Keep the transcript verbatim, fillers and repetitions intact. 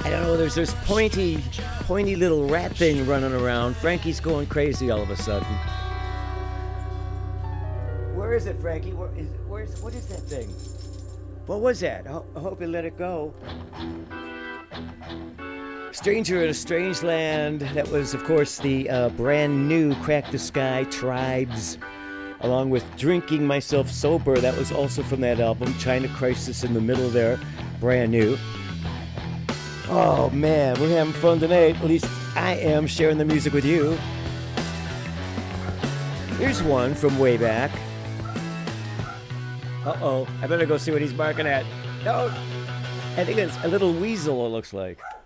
I don't know, there's this pointy, pointy little rat thing running around. Frankie's going crazy all of a sudden. Where is it, Frankie? Where is, where's, what is that thing? What was that? I, I hope you let it go. Stranger in a Strange Land. That was, of course, the uh, brand new Crack the Skye Tribes, along with Drinking Myself Sober. That was also from that album. China Crisis in the middle there. Brand new. Oh, man, we're having fun tonight. At least I am, sharing the music with you. Here's one from way back. Uh-oh, I better go see what he's barking at. No, I think it's a little weasel, it looks like.